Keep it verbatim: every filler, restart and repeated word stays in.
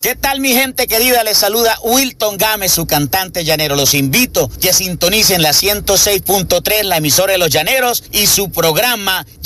¿Qué tal, mi gente querida? Les saluda Wilton Gámez, su cantante llanero. Los invito a que sintonicen la ciento seis punto tres, la emisora de los llaneros, y su programa